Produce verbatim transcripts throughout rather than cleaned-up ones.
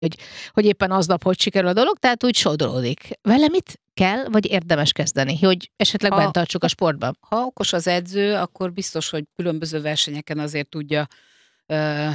hogy, hogy éppen aznap hogy sikerül a dolog, tehát úgy sodródik. Vele mit kell, vagy érdemes kezdeni, hogy esetleg bent Ha tartsuk a sportban? ha okos az edző, akkor biztos, hogy különböző versenyeken azért tudja ö,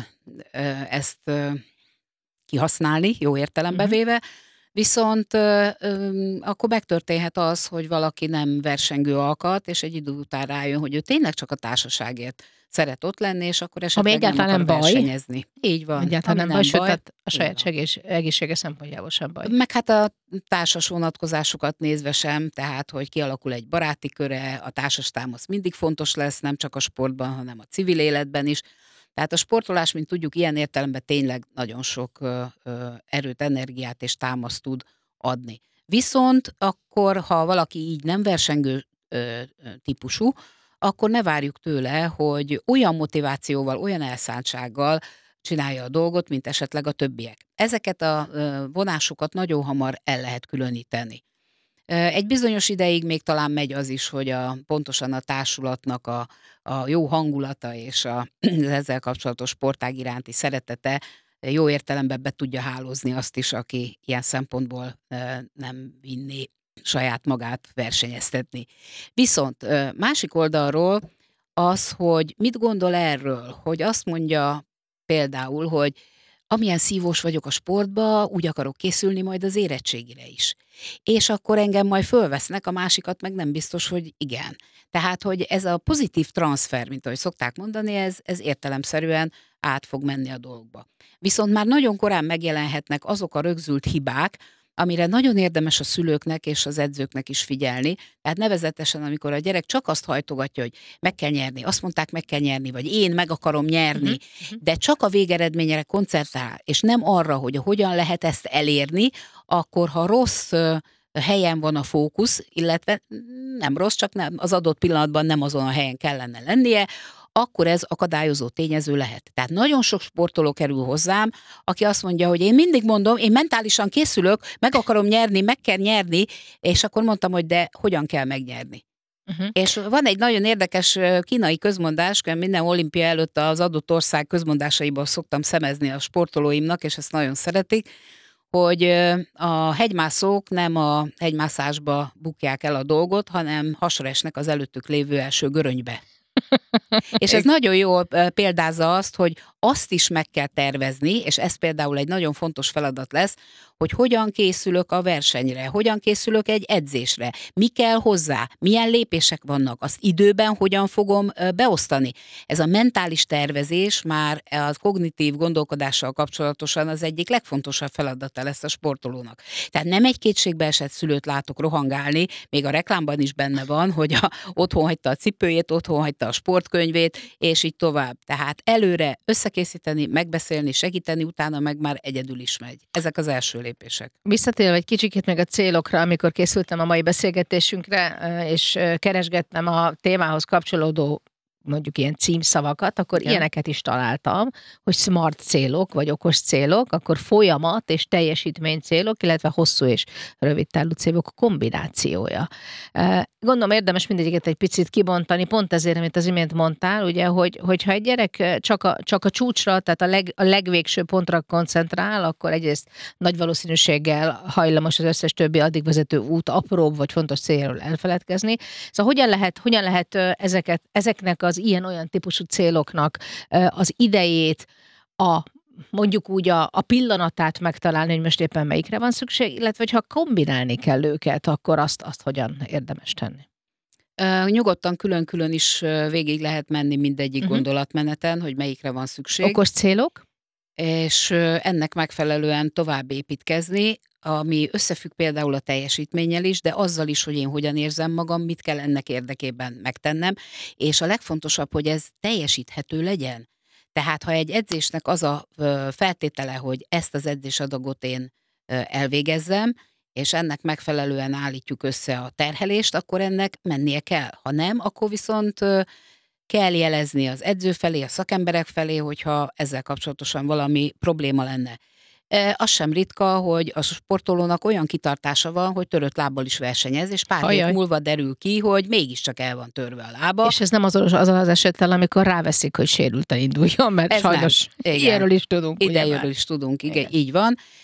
ö, ezt ö, kihasználni, jó értelembe Uh-huh. véve. Viszont ö, ö, akkor megtörténhet az, hogy valaki nem versengő alkat, és egy idő után rájön, hogy ő tényleg csak a társaságért szeret ott lenni, és akkor Ami esetleg nem egyáltalán akar nem baj. versenyezni. Így van, Egyáltalán ami nem baj, nem sőt, baj. tehát a Így saját van. segés, egészsége szempontjából sem baj. Meg hát a társas vonatkozásokat nézve sem, tehát hogy kialakul egy baráti köre, a társas támasz mindig fontos lesz, nem csak a sportban, hanem a civil életben is. Tehát a sportolás, mint tudjuk, ilyen értelemben tényleg nagyon sok ö, ö, erőt, energiát és támaszt tud adni. Viszont akkor, ha valaki így nem versengő ö, ö, típusú, akkor ne várjuk tőle, hogy olyan motivációval, olyan elszántsággal csinálja a dolgot, mint esetleg a többiek. Ezeket a ö, vonásokat nagyon hamar el lehet különíteni. Ö, Egy bizonyos ideig még talán megy az is, hogy a, pontosan a társulatnak a, a jó hangulata és a, az ezzel kapcsolatos sportág iránti szeretete jó értelemben be tudja hálózni azt is, aki ilyen szempontból ö, nem vinné saját magát versenyeztetni. Viszont ö, másik oldalról az, hogy mit gondol erről, hogy azt mondja például, hogy amilyen szívós vagyok a sportba, úgy akarok készülni majd az érettségire is. És akkor engem majd fölvesznek, a másikat meg nem biztos, hogy igen. Tehát, hogy ez a pozitív transfer, mint ahogy szokták mondani, ez, ez értelemszerűen át fog menni a dolgba. Viszont már nagyon korán megjelenhetnek azok a rögzült hibák, amire nagyon érdemes a szülőknek és az edzőknek is figyelni. Tehát nevezetesen, amikor a gyerek csak azt hajtogatja, hogy meg kell nyerni, azt mondták, meg kell nyerni, vagy én meg akarom nyerni, Uh-huh. Uh-huh. de csak a végeredményre koncentrál, és nem arra, hogy hogyan lehet ezt elérni, akkor ha rossz ö, helyen van a fókusz, illetve nem rossz, csak nem, az adott pillanatban nem azon a helyen kellene lennie, akkor ez akadályozó tényező lehet. Tehát nagyon sok sportoló kerül hozzám, aki azt mondja, hogy én mindig mondom, én mentálisan készülök, meg akarom nyerni, meg kell nyerni, és akkor mondtam, hogy de hogyan kell megnyerni. Uh-huh. És van egy nagyon érdekes ö, kínai közmondás, mert minden olimpia előtt az adott ország közmondásaiból szoktam szemezni a sportolóimnak, és ezt nagyon szeretik, hogy ö, a hegymászók nem a hegymászásba bukják el a dolgot, hanem hasra esnek az előttük lévő első görönybe. És ez nagyon jól ö, példázza azt, hogy azt is meg kell tervezni, és ez például egy nagyon fontos feladat lesz, hogy hogyan készülök a versenyre, hogyan készülök egy edzésre, mi kell hozzá, milyen lépések vannak, azt időben hogyan fogom ö, beosztani. Ez a mentális tervezés már a kognitív gondolkodással kapcsolatosan az egyik legfontosabb feladata lesz a sportolónak. Tehát nem egy kétségbeesett szülőt látok rohangálni, még a reklámban is benne van, hogy a, otthon hagyta a cipőjét, otthon hagyta a sportkönyvét, és így tovább. Tehát előre összekészíteni, megbeszélni, segíteni, utána meg már egyedül is megy. Ezek az első lépések. Visszatérve egy kicsikét meg a célokra, amikor készültem a mai beszélgetésünkre, ö, és ö, keresgettem a témához kapcsolódó mondjuk ilyen címszavakat, akkor Igen. ilyeneket is találtam, hogy smart célok, vagy okos célok, akkor folyamat és teljesítmény célok, illetve hosszú és rövid távú célok kombinációja. Ö, Gondolom érdemes mindegyiket egy picit kibontani, pont ezért, amit az imént mondtál, ugye, hogy, hogyha egy gyerek ö, csak a, csak a csúcsra, tehát a, leg, a legvégső pontra koncentrál, akkor egyrészt nagy valószínűséggel hajlamos az összes többi addig vezető út apróbb vagy fontos célról elfeledkezni. Szóval hogyan lehet, hogyan lehet ö, ezeket, ezeknek az ilyen-olyan típusú céloknak ö, az idejét, a mondjuk úgy a, a pillanatát megtalálni, hogy most éppen melyikre van szükség, illetve hogyha kombinálni kell őket, akkor azt, azt hogyan érdemes tenni? Ö, Nyugodtan külön-külön is ö, végig lehet menni mindegyik Uh-huh. gondolatmeneten, hogy melyikre van szükség. Okos célok? És ö, ennek megfelelően tovább építkezni, ami összefügg például a teljesítménnyel is, de azzal is, hogy én hogyan érzem magam, mit kell ennek érdekében megtennem, és a legfontosabb, hogy ez teljesíthető legyen. Tehát ha egy edzésnek az a ö, feltétele, hogy ezt az edzésadagot én ö, elvégezzem, és ennek megfelelően állítjuk össze a terhelést, akkor ennek mennie kell. Ha nem, akkor viszont ö, kell jelezni az edző felé, a szakemberek felé, hogyha ezzel kapcsolatosan valami probléma lenne. E, az sem ritka, hogy a sportolónak olyan kitartása van, hogy törött lábbal is versenyez, és pár hét Ajaj. múlva derül ki, hogy mégiscsak el van törve a lába. És ez nem azonos azzal az esettel, amikor ráveszik, hogy sérülten induljon, mert Ez nem. sajnos Igen. ilyenről is tudunk. Idejéről ugyebár. is tudunk, igen, Igen. így van.